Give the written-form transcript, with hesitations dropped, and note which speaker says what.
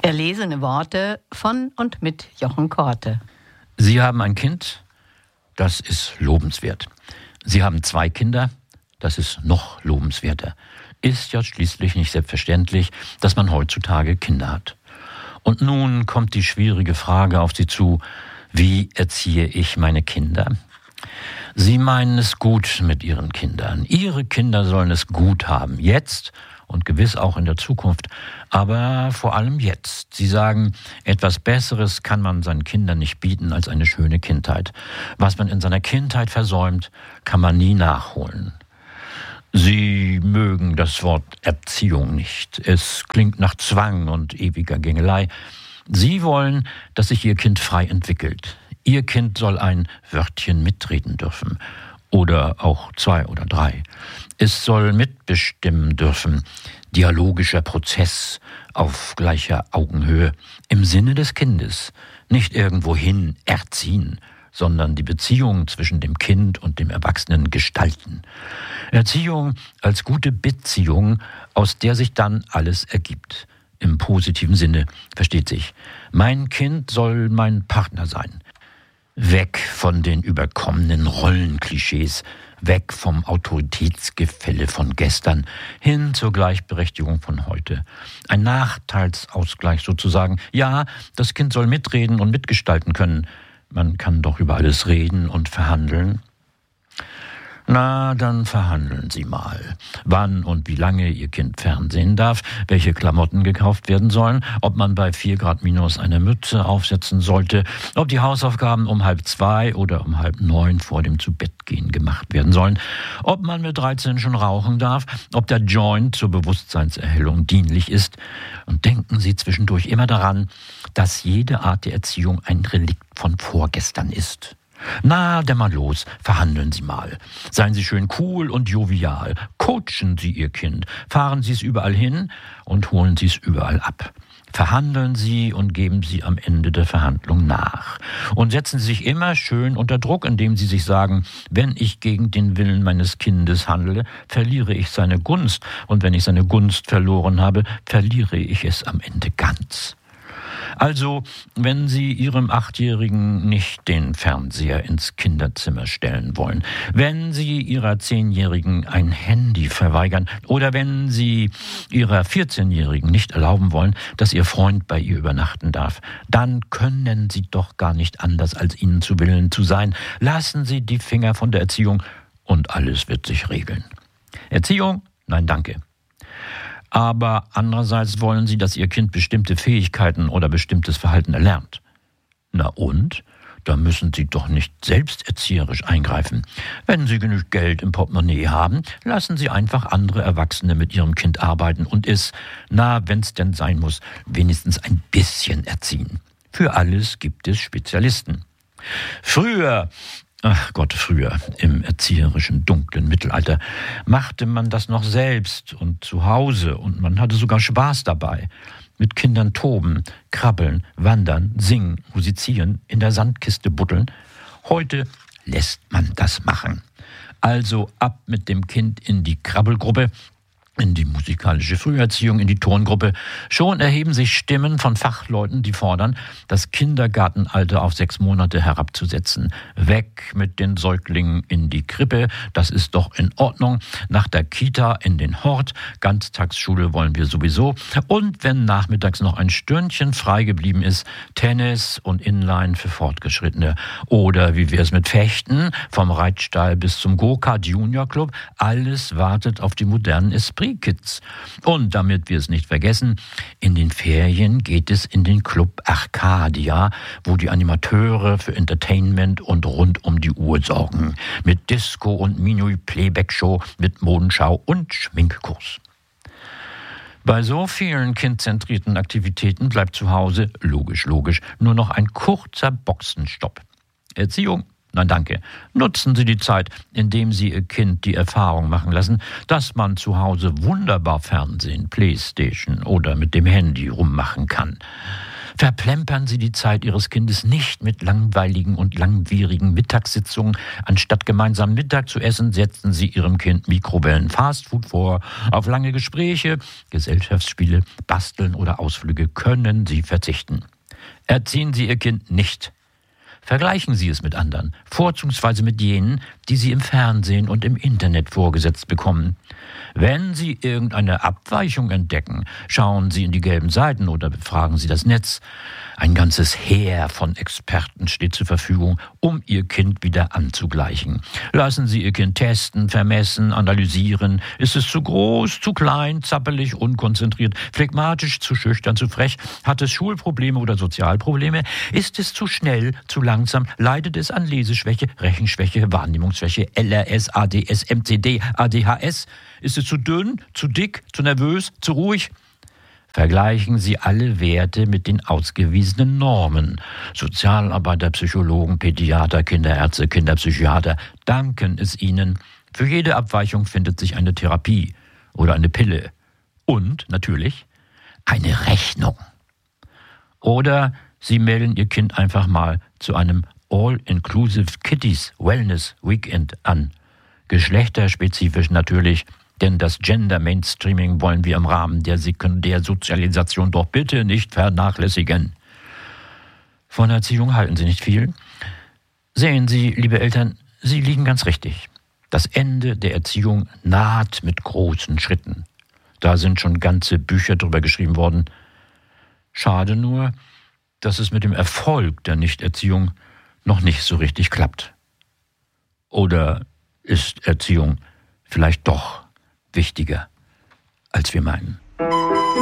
Speaker 1: Erlesene Worte von und mit Jochen Korte.
Speaker 2: Sie haben ein Kind, das ist lobenswert. Sie haben 2 Kinder, das ist noch lobenswerter. Ist ja schließlich nicht selbstverständlich, dass man heutzutage Kinder hat. Und nun kommt die schwierige Frage auf Sie zu: Wie erziehe ich meine Kinder? Sie meinen es gut mit Ihren Kindern. Ihre Kinder sollen es gut haben, jetzt und gewiss auch in der Zukunft, aber vor allem jetzt. Sie sagen, etwas Besseres kann man seinen Kindern nicht bieten als eine schöne Kindheit. Was man in seiner Kindheit versäumt, kann man nie nachholen. Sie mögen das Wort Erziehung nicht. Es klingt nach Zwang und ewiger Gängelei. Sie wollen, dass sich Ihr Kind frei entwickelt. Ihr Kind soll ein Wörtchen mitreden dürfen. Oder auch 2 oder 3. Es soll mitbestimmen dürfen. Dialogischer Prozess auf gleicher Augenhöhe. Im Sinne des Kindes. Nicht irgendwohin erziehen, sondern die Beziehung zwischen dem Kind und dem Erwachsenen gestalten. Erziehung als gute Beziehung, aus der sich dann alles ergibt. Im positiven Sinne, versteht sich. Mein Kind soll mein Partner sein. Weg von den überkommenen Rollenklischees, weg vom Autoritätsgefälle von gestern, hin zur Gleichberechtigung von heute. Ein Nachteilsausgleich sozusagen. Ja, das Kind soll mitreden und mitgestalten können. Man kann doch über alles reden und verhandeln. Na, dann verhandeln Sie mal. Wann und wie lange Ihr Kind fernsehen darf, welche Klamotten gekauft werden sollen, ob man bei 4 Grad minus eine Mütze aufsetzen sollte, ob die Hausaufgaben um 1:30 oder um 8:30 vor dem Zubettgehen gemacht werden sollen, ob man mit 13 schon rauchen darf, ob der Joint zur Bewusstseinserhellung dienlich ist. Und denken Sie zwischendurch immer daran, dass jede Art der Erziehung ein Relikt von vorgestern ist. Na, denn mal los, verhandeln Sie mal. Seien Sie schön cool und jovial. Coachen Sie Ihr Kind. Fahren Sie es überall hin und holen Sie es überall ab. Verhandeln Sie und geben Sie am Ende der Verhandlung nach. Und setzen Sie sich immer schön unter Druck, indem Sie sich sagen, wenn ich gegen den Willen meines Kindes handle, verliere ich seine Gunst. Und wenn ich seine Gunst verloren habe, verliere ich es am Ende ganz. Also, wenn Sie Ihrem 8-Jährigen nicht den Fernseher ins Kinderzimmer stellen wollen, wenn Sie Ihrer 10-Jährigen ein Handy verweigern oder wenn Sie Ihrer 14-Jährigen nicht erlauben wollen, dass Ihr Freund bei ihr übernachten darf, dann können Sie doch gar nicht anders, als Ihnen zu Willen zu sein. Lassen Sie die Finger von der Erziehung und alles wird sich regeln. Erziehung? Nein, danke. Aber andererseits wollen Sie, dass Ihr Kind bestimmte Fähigkeiten oder bestimmtes Verhalten erlernt. Na und? Da müssen Sie doch nicht selbst erzieherisch eingreifen. Wenn Sie genug Geld im Portemonnaie haben, lassen Sie einfach andere Erwachsene mit Ihrem Kind arbeiten und es, wenn's denn sein muss, wenigstens ein bisschen erziehen. Für alles gibt es Spezialisten. Früher, im erzieherischen dunklen Mittelalter, machte man das noch selbst und zu Hause und man hatte sogar Spaß dabei. Mit Kindern toben, krabbeln, wandern, singen, musizieren, in der Sandkiste buddeln. Heute lässt man das machen. Also ab mit dem Kind in die Krabbelgruppe, in die musikalische Früherziehung, in die Turngruppe. Schon erheben sich Stimmen von Fachleuten, die fordern, das Kindergartenalter auf 6 Monate herabzusetzen. Weg mit den Säuglingen in die Krippe, das ist doch in Ordnung. Nach der Kita in den Hort, Ganztagsschule wollen wir sowieso. Und wenn nachmittags noch ein Stündchen frei geblieben ist, Tennis und Inline für Fortgeschrittene. Oder wie wir es mit Fechten, vom Reitstall bis zum Go-Kart Junior Club, alles wartet auf die modernen Esprits. Kids. Und damit wir es nicht vergessen, in den Ferien geht es in den Club Arcadia, wo die Animateure für Entertainment und rund um die Uhr sorgen. Mit Disco und Minui-Playback-Show, mit Modenschau und Schminkkurs. Bei so vielen kindzentrierten Aktivitäten bleibt zu Hause, logisch, nur noch ein kurzer Boxenstopp. Erziehung? Nein, danke. Nutzen Sie die Zeit, indem Sie Ihr Kind die Erfahrung machen lassen, dass man zu Hause wunderbar Fernsehen, Playstation oder mit dem Handy rummachen kann. Verplempern Sie die Zeit Ihres Kindes nicht mit langweiligen und langwierigen Mittagssitzungen. Anstatt gemeinsam Mittag zu essen, setzen Sie Ihrem Kind Mikrowellen-Fastfood vor. Auf lange Gespräche, Gesellschaftsspiele, Basteln oder Ausflüge können Sie verzichten. Erziehen Sie Ihr Kind nicht. Vergleichen Sie es mit anderen, vorzugsweise mit jenen, die Sie im Fernsehen und im Internet vorgesetzt bekommen. Wenn Sie irgendeine Abweichung entdecken, schauen Sie in die gelben Seiten oder befragen Sie das Netz. Ein ganzes Heer von Experten steht zur Verfügung, um Ihr Kind wieder anzugleichen. Lassen Sie Ihr Kind testen, vermessen, analysieren. Ist es zu groß, zu klein, zappelig, unkonzentriert, phlegmatisch, zu schüchtern, zu frech? Hat es Schulprobleme oder Sozialprobleme? Ist es zu schnell, zu langsam? Leidet es an Leseschwäche, Rechenschwäche, Wahrnehmungsschwäche, LRS, ADS, MCD, ADHS? Ist es zu dünn, zu dick, zu nervös, zu ruhig? Vergleichen Sie alle Werte mit den ausgewiesenen Normen. Sozialarbeiter, Psychologen, Pädiater, Kinderärzte, Kinderpsychiater danken es Ihnen. Für jede Abweichung findet sich eine Therapie oder eine Pille. Und natürlich eine Rechnung. Oder Sie melden Ihr Kind einfach mal zu einem All-Inclusive Kiddies Wellness Weekend an. Geschlechterspezifisch natürlich, denn das Gender-Mainstreaming wollen wir im Rahmen der Sekundärsozialisation doch bitte nicht vernachlässigen. Von Erziehung halten Sie nicht viel. Sehen Sie, liebe Eltern, Sie liegen ganz richtig. Das Ende der Erziehung naht mit großen Schritten. Da sind schon ganze Bücher drüber geschrieben worden. Schade nur, dass es mit dem Erfolg der Nichterziehung noch nicht so richtig klappt. Oder ist Erziehung vielleicht doch wichtiger, als wir meinen?